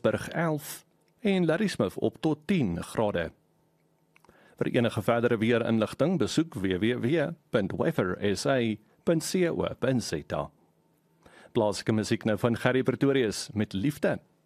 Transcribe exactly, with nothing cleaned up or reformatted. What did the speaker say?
Johannesburg elf en Ladysmith op tot tien grade. Vir enige verdere weerinligting besoek w w w punt weather s a punt co punt za. Plaaslike musiek nou van Gerrie Pretorius met liefde.